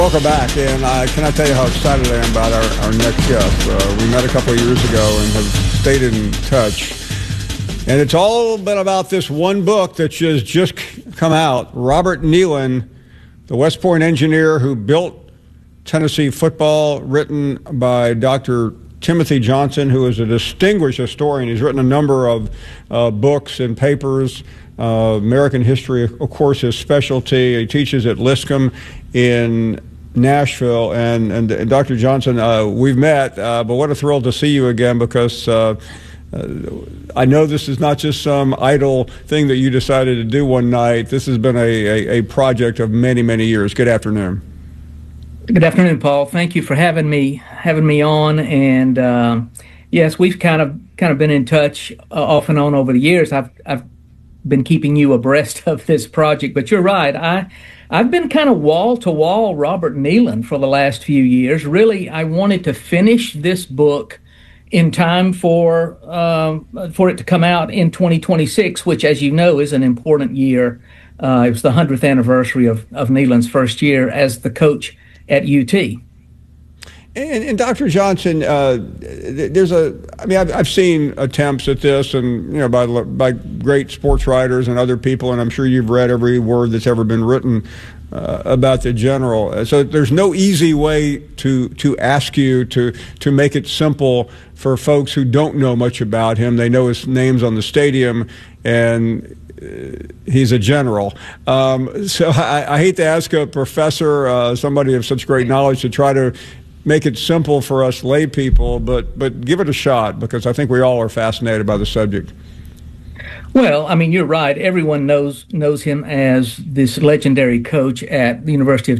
Welcome back, and can I tell you how excited I am about our next guest? We met a couple of years ago and have stayed in touch. And it's all been about this one book that has just come out, Robert Neyland, the West Point engineer who built Tennessee football, written by Dr. Timothy Johnson, who is a distinguished historian. He's written a number of books and papers. American history, of course, his specialty. He teaches at Lipscomb in Nashville. And Dr. Johnson, we've met, but what a thrill to see you again, because I know this is not just some idle thing that you decided to do one night. This has been a project of many, many years. Good afternoon. Good afternoon, Paul. Thank you for having me on. And yes, we've kind of been in touch off and on over the years. I've been keeping you abreast of this project, but you're right. I've been kind of wall to wall Robert Neyland for the last few years. Really, I wanted to finish this book in time for it to come out in 2026, which, as you know, is an important year. It was the 100th anniversary of Neyland's first year as the coach at UT. And Dr. Johnson, I've seen attempts at this, and by great sports writers and other people, and I'm sure you've read every word that's ever been written about the general. So there's no easy way to ask you to make it simple for folks who don't know much about him. They know his name's on the stadium, and he's a general. So I hate to ask a professor, somebody of such great knowledge, to try to make it simple for us lay people, but give it a shot, because I think we all are fascinated by the subject. Well, I mean, you're right. Everyone knows him as this legendary coach at the University of